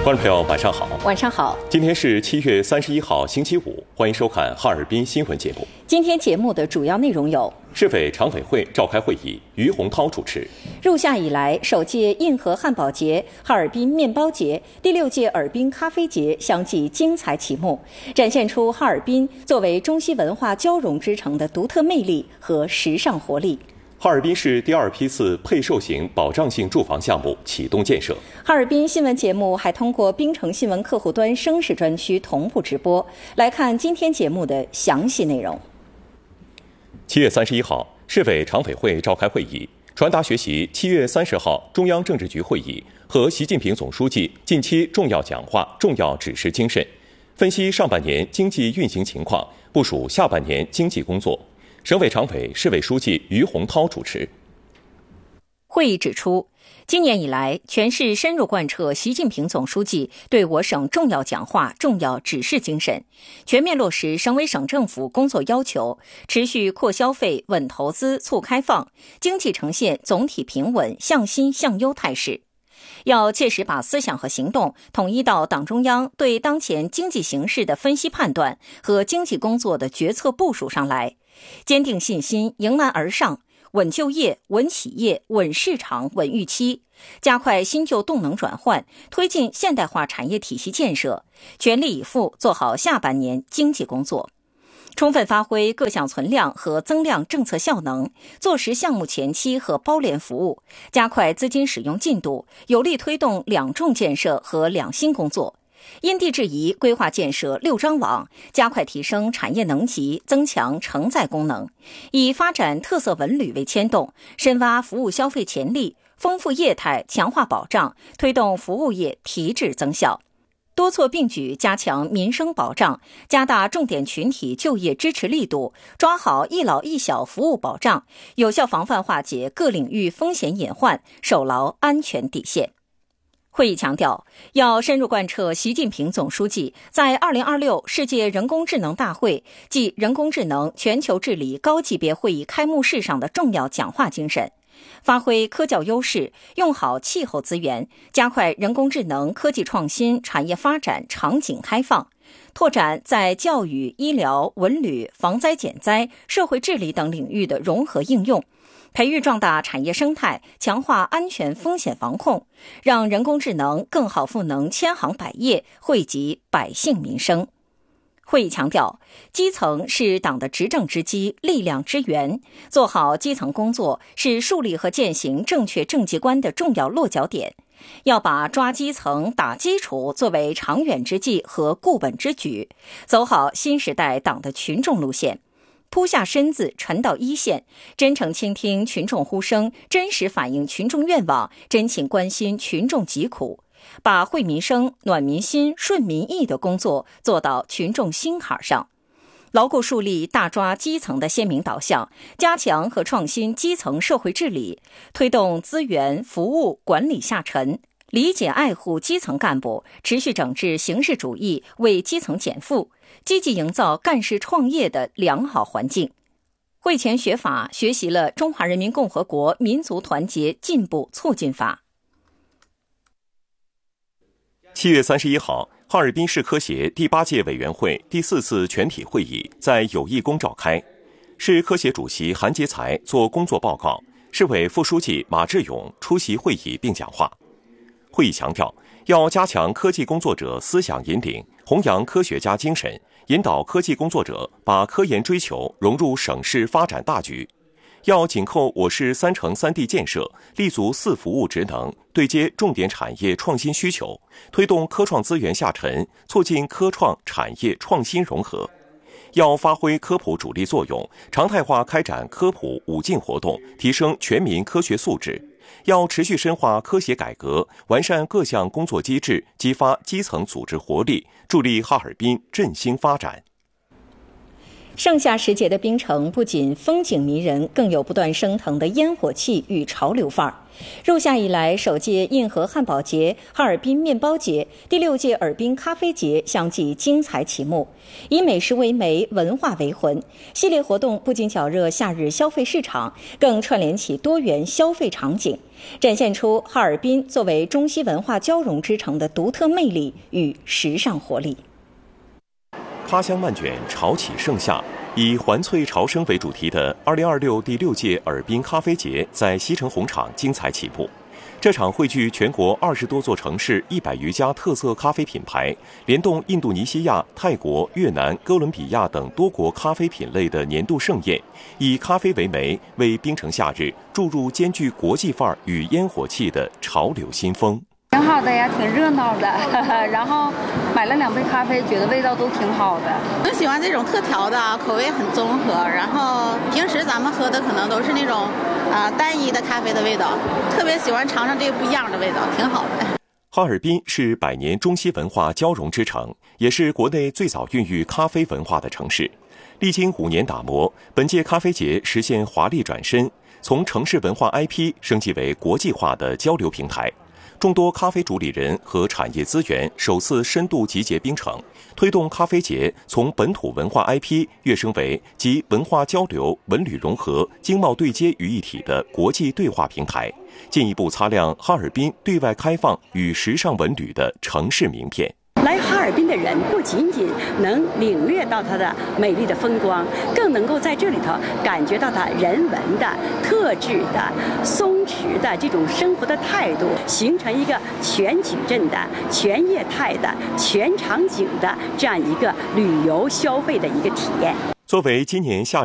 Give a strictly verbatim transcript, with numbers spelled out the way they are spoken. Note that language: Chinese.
观众朋友，晚上好。 晚上好。 今天是七月三十一号，星期五，欢迎收看哈尔滨新闻节目。 今天节目的主要内容有： 市委常委会召开会议，于洪涛主持。 入夏以来，首届硬核汉堡节、哈尔滨面包节、第六届尔滨咖啡节相继精彩启幕，展现出哈尔滨作为中西文化交融之城的独特魅力和时尚活力。 哈尔滨市第二批次配售型保障性住房项目启动建设。 哈尔滨新闻节目还通过冰城新闻客户端声势专区同步直播。来看今天节目的详细内容。 七月三十一号，市委常委会召开会议，传达学习七月三十号中央政治局会议和习近平总书记近期重要讲话、重要指示精神，分析上半年经济运行情况，部署下半年经济工作。省委常委、市委书记于洪涛主持。 会议指出，今年以来，全市深入贯彻习近平总书记对我省重要讲话、重要指示精神，全面落实省委省政府工作要求，持续扩消费、稳投资、促开放，经济呈现总体平稳、向新向优态势。要切实把思想和行动统一到党中央对当前经济形势的分析判断和经济工作的决策部署上来，坚定信心，迎难而上，稳就业、稳企业、稳市场、稳预期，加快新旧动能转换，推进现代化产业体系建设，全力以赴做好下半年经济工作。充分发挥各项存量和增量政策效能，做实项目前期和包联服务，加快资金使用进度，有力推动两重建设和两新工作。因地制宜规划建设六张网，加快提升产业能级，增强承载功能，以发展特色文旅为牵动，深挖服务消费潜力，丰富业态，强化保障，推动服务业提质增效。多措并举加强民生保障，加大重点群体就业支持力度，抓好一老一小服务保障，有效防范化解各领域风险隐患，守牢安全底线。会议强调，要深入贯彻习近平总书记在二零二六世界人工智能大会暨人工智能全球治理高级别会议开幕式上的重要讲话精神，发挥科教优势，用好气候资源，加快人工智能科技创新产业发展场景开放，拓展在教育、医疗、文旅、防灾减灾、社会治理等领域的融合应用，培育壮大产业生态，强化安全风险防控，让人工智能更好赋能千行百业，惠及百姓民生。会议强调，基层是党的执政之基、力量之源，做好基层工作是树立和践行正确政绩观的重要落脚点。要把抓基层、打基础作为长远之计和固本之举，走好新时代党的群众路线，扑下身子，沉到一线，真诚倾听群众呼声，真实反映群众愿望，真情关心群众疾苦，把惠民生、暖民心、顺民意的工作做到群众心坎上，牢固树立大抓基层的鲜明导向，加强和创新基层社会治理，推动资源、服务管理下沉，理解爱护基层干部，持续整治形式主义，为基层减负，积极营造干事创业的良好环境。会前学法学习了《中华人民共和国民族团结进步促进法》。 七月三十一号，哈尔滨市科协第八届委员会第四次全体会议在友谊宫召开，市科协主席韩杰才作工作报告，市委副书记马志勇出席会议并讲话。会议强调，要加强科技工作者思想引领，弘扬科学家精神，引导科技工作者把科研追求融入省市发展大局。要紧扣我市三城三地建设，立足四服务职能，对接重点产业创新需求，推动科创资源下沉，促进科创产业创新融合。要发挥科普主力作用，常态化开展科普五进活动，提升全民科学素质。要持续深化科协改革，完善各项工作机制，激发基层组织活力，助力哈尔滨振兴发展。 盛夏时节的槟城不仅风景迷人，更有不断升腾的烟火气与潮流范儿。入夏以来，首届印河汉堡节、哈尔滨面包节、第六届尔滨咖啡节相继精彩启幕，以美食为媒，文化为魂。系列活动不仅绞热夏日消费市场，更串联起多元消费场景，展现出哈尔滨作为中西文化交融之城的独特魅力与时尚活力。 咖香漫卷，潮起盛夏。以环翠潮生为主题的二零二六第六届尔滨咖啡节在西城红场精彩起步。这场汇聚全国二十多座城市一百余家特色咖啡品牌，联动印度尼西亚、泰国、越南、哥伦比亚等多国咖啡品类的年度盛宴，以咖啡为媒，为槟城夏日注入兼具国际范儿与烟火气的潮流新风。 挺好的呀，挺热闹的，然后买了两杯咖啡，觉得味道都挺好的。 我喜欢这种特调的，口味很综合。然后平时咱们喝的可能都是那种啊、呃、单一的咖啡的味道，特别喜欢尝尝这个不一样的味道，挺好的。 哈尔滨是百年中西文化交融之城，也是国内最早孕育咖啡文化的城市。历经五年打磨，本届咖啡节实现华丽转身，从城市文化 I P 升级为国际化的交流平台。众多咖啡主理人和产业资源首次深度集结槟城，推动咖啡节从本土文化 I P 跃升为集文化交流、文旅融合、经贸对接于一体的国际对话平台，进一步擦亮哈尔滨对外开放与时尚文旅的城市名片。 来哈尔滨的人不仅仅能领略到它的美丽的风光，更能够在这里头感觉到它人文的、特质的、松弛的这种生活的态度，形成一个全矩阵的、全业态的、全场景的这样一个旅游消费的一个体验。 作为今年夏